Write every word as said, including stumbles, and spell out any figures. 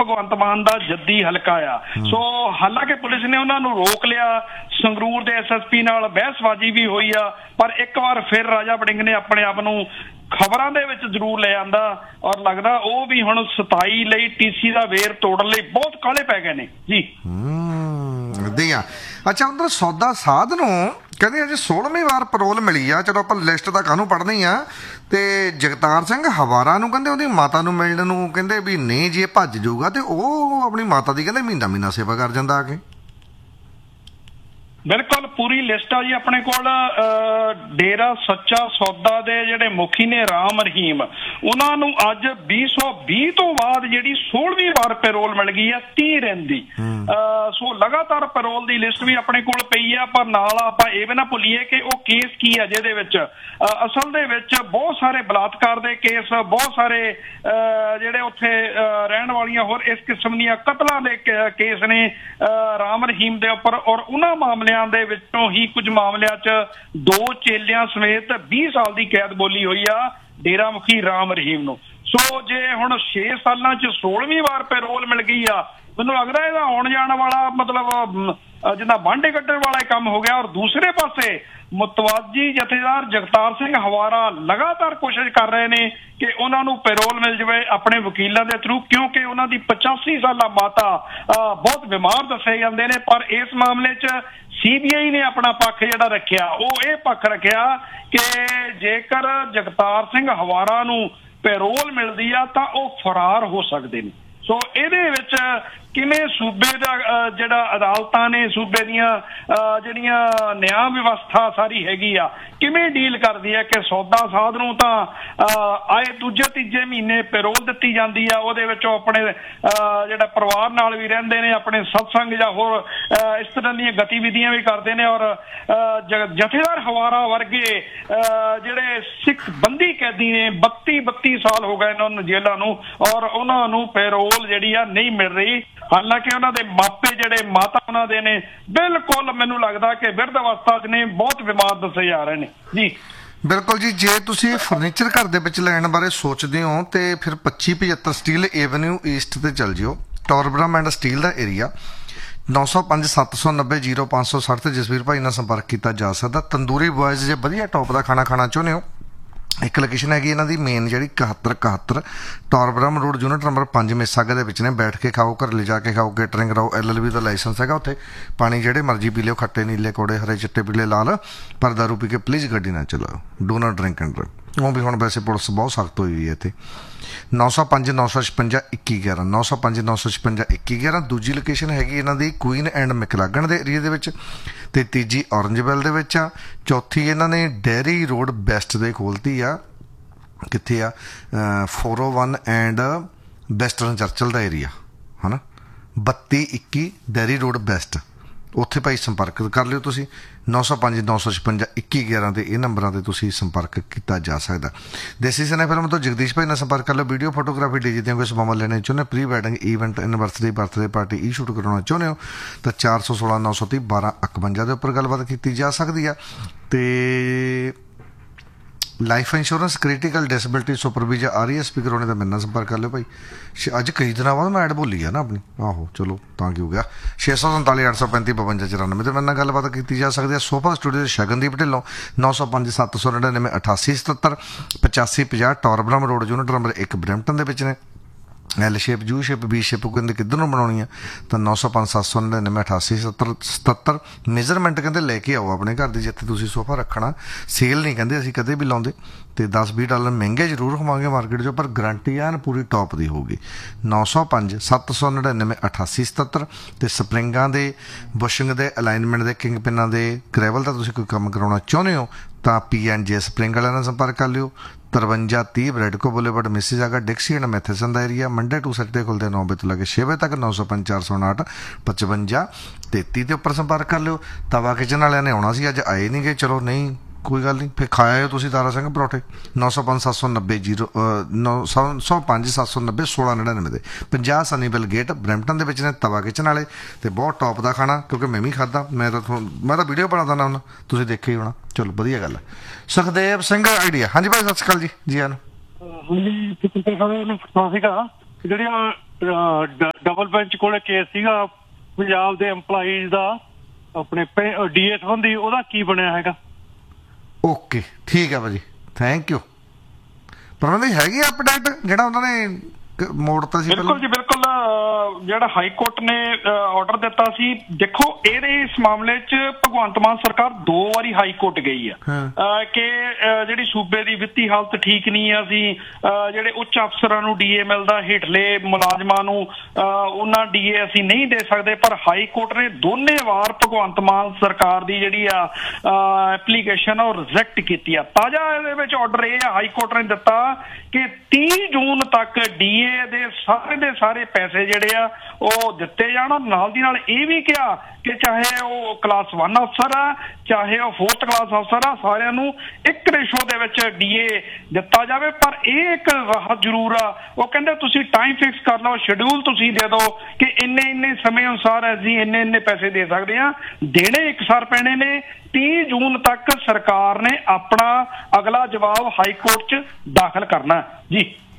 ਭਗਵੰਤ ਮਾਨ ਦਾ ਜੱਦੀ ਹਲਕਾ ਆ। ਸੋ ਹਾਲਾਂਕਿ ਪੁਲਿਸ ਨੇ ਉਹਨਾਂ ਨੂੰ ਰੋਕ ਲਿਆ, ਸੰਗਰੂਰ ਦੇ ਐਸ ਐਸ ਪੀ ਨਾਲ ਬਹਿਸਬਾਜ਼ੀ ਵੀ ਹੋਈ ਆ, ਪਰ ਇੱਕ ਵਾਰ ਫਿਰ ਰਾਜਾ ਵੜਿੰਗ ਨੇ ਆਪਣੇ ਆਪ ਨੂੰ ਖਬਰਾਂ ਦੇ ਵਿੱਚ ਜ਼ਰੂਰ ਲੈ ਆਂਦਾ ਔਰ ਲੱਗਦਾ ਉਹ ਵੀ ਹੁਣ ਸਤਾਈ ਲਈ ਟੀਸੀ ਦਾ ਵੇਰ ਤੋੜਨ ਲਈ ਬਹੁਤ ਕਾਹਲੇ ਪੈ ਗਏ ਨੇ ਜੀ। ਦੀਆਂ ਅੱਛਾ, ਉਧਰ ਸੌਦਾ ਸਾਧ ਨੂੰ ਕਹਿੰਦੇ ਅਜੇ ਸੋਲ੍ਹਵੀਂ ਵਾਰ ਪੈਰੋਲ ਮਿਲੀ ਆ। ਚਲੋ ਆਪਾਂ ਲਿਸਟ ਤਾਂ ਕਾਹਨੂੰ ਪੜ੍ਹਨੀ ਆ। ਤੇ ਜਗਤਾਰ ਸਿੰਘ ਹਵਾਰਾ ਨੂੰ ਕਹਿੰਦੇ ਉਹਦੀ ਮਾਤਾ ਨੂੰ ਮਿਲਣ ਨੂੰ ਕਹਿੰਦੇ ਵੀ ਨਹੀਂ ਜੀ ਇਹ ਭੱਜ ਜਾਊਗਾ, ਤੇ ਉਹ ਆਪਣੀ ਮਾਤਾ ਦੀ ਕਹਿੰਦੇ ਮਹੀਨਾ ਮਹੀਨਾ ਸੇਵਾ ਕਰ ਜਾਂਦਾ ਆ ਕੇ। ਬਿਲਕੁਲ ਪੂਰੀ ਲਿਸਟ ਆ ਜੀ ਆਪਣੇ ਕੋਲ। ਡੇਰਾ ਸੱਚਾ ਸੌਦਾ ਦੇ ਜਿਹੜੇ ਮੁਖੀ ਨੇ ਰਾਮ ਰਹੀਮ, ਉਹਨਾਂ ਨੂੰ ਅੱਜ ਵੀਹ ਸੌ ਵੀਹ ਤੋਂ ਬਾਅਦ ਜਿਹੜੀ ਸੋਲ੍ਹਵੀਂ ਵਾਰ ਪੈਰੋਲ ਮਿਲ ਗਈ ਆ ਤੀਹ ਦਿਨ ਦੀ। ਸੋ ਲਗਾਤਾਰ ਪੈਰੋਲ ਦੀ ਲਿਸਟ ਵੀ ਆਪਣੇ ਕੋਲ ਪਈ ਆ, ਪਰ ਨਾਲ ਆਪਾਂ ਇਹ ਵੀ ਨਾ ਭੁੱਲੀਏ ਕਿ ਉਹ ਕੇਸ ਕੀ ਆ ਜਿਹਦੇ ਵਿੱਚ ਅਸਲ ਦੇ ਵਿੱਚ ਬਹੁਤ ਸਾਰੇ ਬਲਾਤਕਾਰ ਦੇ ਕੇਸ, ਬਹੁਤ ਸਾਰੇ ਜਿਹੜੇ ਉੱਥੇ ਰਹਿਣ ਵਾਲੀਆਂ ਹੋਰ ਇਸ ਕਿਸਮ ਦੀਆਂ ਕਤਲਾਂ ਦੇ ਕੇਸ ਨੇ ਰਾਮ ਰਹੀਮ ਦੇ ਉੱਪਰ। ਔਰ ਉਹਨਾਂ ਮਾਮਲਿਆਂ ਦੇ ਵਿੱਚੋਂ ਹੀ ਕੁਝ ਮਾਮਲਿਆਂ 'ਚ ਦੋ ਚੇਲਿਆਂ ਸਮੇਤ ਵੀਹ ਸਾਲ ਦੀ ਕੈਦ ਬੋਲੀ ਹੋਈ ਆ ਡੇਰਾ ਮੁਖੀ ਰਾਮ ਰਹੀਮ ਨੂੰ। ਸੋ ਜੇ ਹੁਣ ਛੇ ਸਾਲਾਂ 'ਚ ਸੋਲ੍ਹਵੀਂ ਵਾਰ ਪੈਰੋਲ ਮਿਲ ਗਈ ਆ, ਮੈਨੂੰ ਲੱਗਦਾ ਇਹਦਾ ਆਉਣ ਜਾਣ ਵਾਲਾ ਮਤਲਬ ਜਿੱਦਾਂ ਵਾਂਢੇ ਕੱਢਣ ਵਾਲਾ ਕੰਮ ਹੋ ਗਿਆ। ਔਰ ਦੂਸਰੇ ਪਾਸੇ ਮੁਤਵਾਜੀ ਜਥੇਦਾਰ ਜਗਤਾਰ ਸਿੰਘ ਹਵਾਰਾ ਲਗਾਤਾਰ ਕੋਸ਼ਿਸ਼ ਕਰ ਰਹੇ ਨੇ ਕਿ ਉਹਨਾਂ ਨੂੰ ਪੈਰੋਲ ਮਿਲ ਜਾਵੇ ਆਪਣੇ ਵਕੀਲਾਂ ਦੇ ਥਰੂ, ਕਿਉਂਕਿ ਉਹਨਾਂ ਦੀ ਪਚਾਸੀ ਸਾਲਾ ਮਾਤਾ ਬਹੁਤ ਬਿਮਾਰ ਦੱਸੇ ਜਾਂਦੇ ਨੇ। ਪਰ ਇਸ ਮਾਮਲੇ 'ਚ ਸੀ ਬੀ ਆਈ ਨੇ ਆਪਣਾ ਪੱਖ ਜਿਹੜਾ ਰੱਖਿਆ, ਉਹ ਇਹ ਪੱਖ ਰੱਖਿਆ ਕਿ ਜੇਕਰ ਜਗਤਾਰ ਸਿੰਘ ਹਵਾਰਾ ਨੂੰ ਪੈਰੋਲ ਮਿਲਦੀ ਆ ਤਾਂ ਉਹ ਫਰਾਰ ਹੋ ਸਕਦੇ ਨੇ। ਸੋ ਇਹਦੇ ਵਿੱਚ ਕਿਵੇਂ ਸੂਬੇ ਦਾ ਜਿਹੜਾ ਅਦਾਲਤਾਂ ਨੇ, ਸੂਬੇ ਦੀਆਂ ਜਿਹੜੀਆਂ ਨਿਆਂ ਵਿਵਸਥਾ ਸਾਰੀ ਹੈਗੀ ਆ, ਕਿਵੇਂ ਡੀਲ ਕਰਦੀ ਹੈ ਕਿ ਸੌਦਾ ਸਾਧ ਨੂੰ ਤਾਂ ਆਏ ਦੂਜੇ ਤੀਜੇ ਮਹੀਨੇ ਪੈਰੋਲ ਦਿੱਤੀ ਜਾਂਦੀ ਆ, ਉਹਦੇ ਵਿੱਚੋਂ ਆਪਣੇ ਜਿਹੜਾ ਪਰਿਵਾਰ ਨਾਲ ਵੀ ਰਹਿੰਦੇ ਨੇ, ਆਪਣੇ ਸਤਸੰਗ ਜਾਂ ਹੋਰ ਇਸ ਤਰ੍ਹਾਂ ਦੀਆਂ ਗਤੀਵਿਧੀਆਂ ਵੀ ਕਰਦੇ ਨੇ। ਔਰ ਜਥੇਦਾਰ ਹਵਾਰਾ ਵਰਗੇ ਜਿਹੜੇ ਸਿੱਖ ਬੰਦੀ ਕੈਦੀ ਨੇ, ਬੱਤੀ ਬੱਤੀ ਸਾਲ ਹੋ ਗਏ ਇਹਨਾਂ ਨੂੰ ਜੇਲ੍ਹਾਂ ਨੂੰ, ਔਰ ਉਹਨਾਂ ਨੂੰ ਪੈਰੋਲ ਜਿਹੜੀ ਆ ਨਹੀਂ ਮਿਲ ਰਹੀ। ਹਾਲਾਂਕਿ ਉਹਨਾਂ ਦੇ ਮਾਪੇ ਜਿਹੜੇ ਮਾਤਾ ਉਹਨਾਂ ਦੇ ਨੇ ਬਿਲਕੁਲ ਮੈਨੂੰ ਲੱਗਦਾ ਕਿ ਬਿਰਧ ਅਵਸਥਾ 'ਚ ਨੇ, ਬਹੁਤ ਬਿਮਾਰ ਦੱਸੇ ਜਾ ਰਹੇ ਨੇ ਜੀ। ਬਿਲਕੁਲ ਜੀ, ਜੇ ਤੁਸੀਂ ਫਰਨੀਚਰ ਘਰ ਦੇ ਵਿੱਚ ਲੈਣ ਬਾਰੇ ਸੋਚਦੇ ਹੋ ਤੇ ਫਿਰ ਪੱਚੀ ਪਝੱਤਰ ਸਟੀਲ ਐਵਨਿਊ ਈਸਟ ਤੇ ਚੱਲ ਜਿਓ। ਟੋਰਬਰਮ ਐਂਡ ਸਟੀਲ ਦਾ ਏਰੀਆ ਨੌ ਸੌ ਪੰਜ ਸੱਤ ਸੌ ਨੱਬੇ ਜ਼ੀਰੋ ਪੰਜ ਸੌ ਸੱਠ ਤੇ ਜਸਵੀਰ ਭਾਈ ਨਾਲ ਸੰਪਰਕ ਕੀਤਾ ਜਾ ਸਕਦਾ। ਤੰਦੂਰੀ ਬॉयਜ਼ ਜੇ ਵਧੀਆ ਟੌਪ ਦਾ ਖਾਣਾ ਖਾਣਾ ਚਾਹੁੰਦੇ ਹੋ, ਇੱਕ ਲੋਕੇਸ਼ਨ ਹੈਗੀ ਇਹਨਾਂ ਦੀ ਮੇਨ ਜਿਹੜੀ ਇਕਹੱਤਰ ਇਕਹੱਤਰ ਟੋਰਬਰਮ ਰੋਡ, ਯੂਨਿਟ ਨੰਬਰ ਪੰਜ ਮਿਸਾਗਾ ਦੇ ਵਿੱਚ ਨੇ। ਬੈਠ ਕੇ ਖਾਓ, ਘਰ ਲਿਜਾ ਕੇ ਖਾਓ, ਕੇਟਰਿੰਗ ਕਰਾਓ, ਐਲ ਐਲ ਬੀ ਦਾ ਲਾਇਸੈਂਸ ਹੈਗਾ ਉੱਥੇ। ਪਾਣੀ ਜਿਹੜੇ ਮਰਜ਼ੀ ਪੀ ਲਿਓ, ਖੱਟੇ ਨੀਲੇ ਕੌੜੇ ਹਰੇ ਚਿੱਟੇ ਪੀਲੇ ਲਾਲ, ਪਰ ਦਾਰੂ ਪੀ ਕੇ ਪਲੀਜ਼ ਗੱਡੀ ਨਾ ਚਲਾਓ। Do not drink and drive. ਉਹ ਵੀ ਹੁਣ ਵੈਸੇ ਪੁਲਿਸ ਬਹੁਤ ਸਖਤ ਹੋਈ ਹੋਈ ਹੈ ਇੱਥੇ। ਨੌ ਸੌ ਪੰਜ ਨੌ ਸੌ ਛਪੰਜਾ ਇੱਕੀ ਗਿਆਰਾਂ ਨੌ ਸੌ ਪੰਜ ਨੌ ਸੌ ਛਪੰਜਾ ਇੱਕੀ ਗਿਆਰਾਂ। ਦੂਜੀ ਲੋਕੇਸ਼ਨ ਹੈਗੀ ਇਹਨਾਂ ਦੀ ਕੁਈਨ ਐਂਡ ਮੈਕਲਾਗਨ ਦੇ ਏਰੀਏ ਦੇ ਵਿੱਚ, ਅਤੇ ਤੀਜੀ ਔਰੰਜਵੈਲ ਦੇ ਵਿੱਚ ਆ। ਚੌਥੀ ਇਹਨਾਂ ਨੇ ਡੈਰੀ ਰੋਡ ਬੈਸਟ ਦੇ ਖੋਲ੍ਹਤੀ ਆ। ਕਿੱਥੇ ਆ? Four O one and western ਚਰਚਲ the area ਹੈ ਨਾ, ਬੱਤੀ ਇੱਕੀ ਡੈਰੀ ਰੋਡ ਬੈਸਟ, ਉੱਥੇ ਭਾਈ ਸੰਪਰਕ ਕਰ ਲਿਓ ਤੁਸੀਂ। ਨੌ ਸੌ ਪੰਜ ਨੌ ਸੌ ਛਪੰਜਾ ਇੱਕੀ ਗਿਆਰਾਂ ਦੇ ਇਹ ਨੰਬਰਾਂ 'ਤੇ ਤੁਸੀਂ ਸੰਪਰਕ ਕੀਤਾ ਜਾ ਸਕਦਾ। ਦੇਸੀ ਸਿਨੇ ਫਿਲਮ ਤੋਂ ਜਗਦੀਸ਼ ਭਾਈ ਨਾਲ ਸੰਪਰਕ ਕਰ ਲਓ। ਵੀਡੀਓ ਫੋਟੋਗ੍ਰਾਫੀ ਡੀ ਜੀ ਦੀਆਂ ਕੋਈ ਸੇਵਾਵਾਂ ਲੈਣੇ ਚਾਹੁੰਦੇ ਹੋ, pre wedding event, anniversary, birthday party, ਈ ਸ਼ੂਟ ਕਰਾਉਣਾ ਚਾਹੁੰਦੇ ਹੋ ਤਾਂ ਚਾਰ ਸੌ ਸੋਲਾਂ ਨੌ ਸੌ ਤੀਹ ਬਾਰਾਂ ਇਕਵੰਜਾ ਦੇ ਉੱਪਰ ਗੱਲਬਾਤ ਕੀਤੀ ਜਾ ਸਕਦੀ ਆ। ਅਤੇ life insurance, critical disability, super visa, R E S P ਕਰਾਉਣੇ ਤਾਂ ਮੇਰੇ ਨਾਲ ਸੰਪਰਕ ਕਰ ਲਿਓ ਭਾਈ। ਅੱਜ ਕਈ ਦਿਨਾਂ ਬਾਅਦ ਮੈਂ ਐਡ ਬੋਲੀ ਆ ਨਾ ਆਪਣੀ, ਆਹੋ ਚਲੋ ਤਾਂ ਕੀ ਹੋ ਗਿਆ। ਛੇ ਸੌ ਸੰਤਾਲੀ ਅੱਠ ਸੌ ਪੈਂਤੀ ਬਵੰਜਾ ਚੁਰਾਨਵੇਂ 'ਤੇ ਮੇਰੇ ਨਾਲ ਗੱਲਬਾਤ ਕੀਤੀ ਜਾ ਸਕਦੀ ਹੈ। ਸੋਫਾ ਸਟੂਡੀਓ ਸ਼ਗਨਦੀਪ ਢਿੱਲੋਂ ਨੌ ਸੌ ਪੰਜ ਸੱਤ ਸੌ ਨੜਿਨਵੇਂ ਅਠਾਸੀ ਸਤੱਤਰ ਪਚਾਸੀ ਪੰਜਾਹ ਟੋਰਬਰਮ ਰੋਡ, ਯੂਨਿਟ ਨੰਬਰ ਇੱਕ ਬਰੈਂਪਟਨ ਦੇ ਵਿੱਚ ਨੇ। L shape, you shape, B shape ਕਹਿੰਦੇ ਕਿੱਧਰ ਨੂੰ ਬਣਾਉਣੀ ਆ ਤਾਂ ਨੌ ਸੌ ਪੰਜ ਸੱਤ ਸੌ ਨੜਿਨਵੇਂ ਅਠਾਸੀ ਸੱਤਰ ਸਤੱਤਰ। ਮੇਜਰਮੈਂਟ ਕਹਿੰਦੇ ਲੈ ਕੇ ਆਓ ਆਪਣੇ ਘਰ ਦੀ, ਜਿੱਥੇ ਤੁਸੀਂ ਸੋਫਾ ਰੱਖਣਾ। ਸੇਲ ਨਹੀਂ ਕਹਿੰਦੇ ਅਸੀਂ ਕਦੇ ਵੀ ਲਾਉਂਦੇ, ਅਤੇ ਦਸ ਵੀਹ ਡਾਲਰ ਮਹਿੰਗੇ ਜ਼ਰੂਰ ਹੋਵਾਂਗੇ ਮਾਰਕੀਟ 'ਚੋਂ, ਪਰ ਗਰੰਟੀ ਐਨ ਪੂਰੀ ਟੌਪ ਦੀ ਹੋਊਗੀ। ਨੌ ਸੌ ਪੰਜ ਸੱਤ ਸੌ ਨੜਿਨਵੇਂ ਅਠਾਸੀ ਸਤੱਤਰ। ਅਤੇ ਸਪਰਿੰਗਾਂ ਦੇ, ਬੁਸ਼ਿੰਗ ਦੇ, ਅਲਾਈਨਮੈਂਟ ਦੇ, ਕਿੰਗ ਪਿਨਾਂ ਦੇ, ਗ੍ਰੈਵਲ ਦਾ ਤੁਸੀਂ ਕੋਈ ਕੰਮ ਕਰਾਉਣਾ ਚਾਹੁੰਦੇ ਹੋ ਤਾਂ ਪੀ ਐਂਡ ਜੇ ਸਪਰਿੰਗ ਵਾਲਿਆਂ ਨਾਲ ਸੰਪਰਕ ਕਰ ਲਿਓ। ਤਰਵੰਜਾ ਤੀਹ ਬ੍ਰੈਡਕੋ boulevard, Mississauga, ਡਿਕਸੀ and Matheson the area. Monday to Saturday ਖੁੱਲ੍ਹਦੇ ਨੌ ਵਜੇ ਤੋਂ ਲੈ ਕੇ ਛੇ ਵਜੇ ਤੱਕ। ਨੌ ਸੌ ਪੰਜ ਚਾਰ ਸੌ ਉਣਾਹਠ ਪਚਵੰਜਾ ਤੇਤੀ ਦੇ ਉੱਪਰ ਸੰਪਰਕ ਕਰ ਲਿਓ। ਤਵਾ ਕਿਚਨ ਵਾਲਿਆਂ ਨੇ ਆਉਣਾ ਸੀ, ਅੱਜ ਆਏ ਨਹੀਂ ਗਏ, ਚਲੋ ਨਹੀਂ ਕੋਈ ਗੱਲ ਨਹੀਂ, ਫਿਰ ਖਾਇਆ ਤੁਸੀਂ ਤਾਰਾ ਸਿੰਘ ਪਰੌਠੇ। ਨੌ ਸੌ ਪੰਜ ਸੱਤ ਸੌ ਨੱਬੇ ਜੀਰੋ ਨੌ ਸੌ ਸੌ ਪੰਜ ਸੱਤ ਸੌ ਨੱਬੇ ਸੋਲਾਂ ਨੜਿਨਵੇਂ ਦੇ ਪੰਜਾਹ ਸਨੀਬਲ ਗੇਟ ਬਰੈਂਪਟਨ ਦੇ ਵਿੱਚ ਨੇ ਤਵਾ ਕਿਚਨ ਵਾਲੇ। ਅਤੇ ਬਹੁਤ ਟੌਪ ਦਾ ਖਾਣਾ, ਕਿਉਂਕਿ ਮੈਂ ਵੀ ਖਾਧਾ, ਮੈਂ ਤਾਂ ਤੁਹਾਨੂੰ ਮੈਂ ਤਾਂ ਵੀਡੀਓ ਬਣਾ ਦਿੰਦਾ ਹੁੰਦਾ, ਤੁਸੀਂ ਦੇਖਿਆ ਹੀ ਹੋਣਾ। ਚਲੋ ਵਧੀਆ ਗੱਲ ਹੈ। ਸੁਖਦੇਵ ਸਿੰਘ ਆਈਡੀਆ, ਹਾਂਜੀ ਭਾਈ ਸਤਿ ਸ਼੍ਰੀ ਅਕਾਲ ਜੀ। ਜੀ ਆਨ ਹਾਂਜੀ ਸੀਗਾ ਜਿਹੜੀਆਂ ਡਬਲ ਬੈਂਚ ਕੋਲੇ ਕੇਸ ਸੀਗਾ ਪੰਜਾਬ ਦੇ EMPLOYEES ਦਾ ਆਪਣੇ ਡੀਏ ਸੰਬੰਧੀ, ਉਹਦਾ ਕੀ ਬਣਿਆ ਹੈਗਾ? ਓਕੇ, ਠੀਕ ਹੈ ਭਾਜੀ, ਥੈਂਕ ਯੂ। ਪਰ ਉਹਨਾਂ ਦੀ ਹੈਗੀ ਅਪਡੇਟ ਜਿਹੜਾ ਉਹਨਾਂ ਨੇ ਮੋੜਤਾ ਸੀ? ਬਿਲਕੁਲ ਜੀ ਬਿਲਕੁਲ, ਜਿਹੜਾ ਹਾਈ ਕੋਰਟ ਨੇ ਆਰਡਰ ਦਿੱਤਾ ਸੀ, ਦੇਖੋ ਇਹਦੇ ਇਸ ਮਾਮਲੇ 'ਚ ਭਗਵੰਤ ਮਾਨ ਸਰਕਾਰ ਦੋ ਵਾਰੀ ਹਾਈ ਕੋਰਟ ਗਈ ਆ ਕਿ ਜਿਹੜੀ ਸੂਬੇ ਦੀ ਵਿੱਤੀ ਹਾਲਤ ਠੀਕ ਨਹੀਂ ਆ, ਅਸੀਂ ਜਿਹੜੇ ਉੱਚ ਅਫਸਰਾਂ ਨੂੰ ਡੀਏ ਮਿਲਦਾ, ਹੇਠਲੇ ਮੁਲਾਜ਼ਮਾਂ ਨੂੰ ਉਹਨਾਂ ਡੀਏ ਅਸੀਂ ਨਹੀਂ ਦੇ ਸਕਦੇ। ਪਰ ਹਾਈ ਕੋਰਟ ਨੇ ਦੋਨੇ ਵਾਰ ਭਗਵੰਤ ਮਾਨ ਸਰਕਾਰ ਦੀ ਜਿਹੜੀ ਆ ਐਪਲੀਕੇਸ਼ਨ ਉਹ ਰਿਜੈਕਟ ਕੀਤੀ ਆ। ਤਾਜ਼ਾ ਇਹਦੇ ਵਿੱਚ ਆਰਡਰ ਇਹ ਆ ਹਾਈ ਕੋਰਟ ਨੇ ਦਿੱਤਾ ਕਿ ਤੀਹ ਜੂਨ ਤੱਕ ਡੀਏ ਦੇ ਸਾਰੇ ਦੇ ਸਾਰੇ ਪੈਸੇ ਜਿਹੜੇ ਆ ਉਹ ਦਿੱਤੇ ਜਾਣ। ਨਾਲ ਦੀ ਨਾਲ ਇਹ ਵੀ ਕਿਹਾ ਕਿ ਚਾਹੇ ਉਹ ਕਲਾਸ ਵਨ ਅਫਸਰ ਆ, ਚਾਹੇ ਉਹ ਫੋਰਥ ਕਲਾਸ ਅਫਸਰ ਆ, ਸਾਰਿਆਂ ਨੂੰ ਇੱਕ ਰੇਸ਼ੋ ਦੇ ਵਿੱਚ ਡੀਏ ਦਿੱਤਾ ਜਾਵੇ। ਪਰ ਇਹ ਇੱਕ ਰਾਹਤ ਜ਼ਰੂਰ ਆ, ਉਹ ਕਹਿੰਦੇ ਤੁਸੀਂ ਟਾਈਮ ਫਿਕਸ ਕਰ ਲਓ, ਸ਼ਡਿਊਲ ਤੁਸੀਂ ਦੇ ਦਿਓ ਕਿ ਇੰਨੇ ਇੰਨੇ ਸਮੇਂ ਅਨੁਸਾਰ ਅਸੀਂ ਇੰਨੇ ਇੰਨੇ ਪੈਸੇ ਦੇ ਸਕਦੇ ਹਾਂ। ਦੇਣੇ ਇਕਸਾਰ ਪੈਣੇ ਨੇ। ਤੀਹ ਜੂਨ ਤੱਕ ਸਰਕਾਰ ਨੇ ਆਪਣਾ ਅਗਲਾ ਜਵਾਬ ਹਾਈ ਕੋਰਟ 'ਚ ਦਾਖਲ ਕਰਨਾ ਜੀ।